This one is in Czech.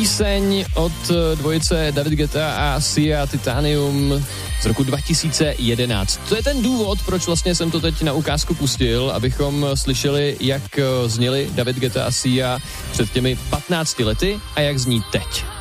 Píseň od dvojice David Guetta a Sia Titanium z roku 2011. To je ten důvod, proč vlastně jsem to teď na ukázku pustil, abychom slyšeli, jak zněli David Guetta a Sia před těmi 15 lety a jak zní teď.